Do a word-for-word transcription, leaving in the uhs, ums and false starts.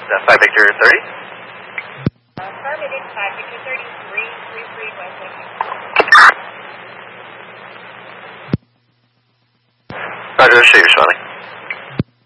uh, five Victor thirty. Affirmative, five Victor thirty-three, three three West Ocean. Roger, show you, Shawny.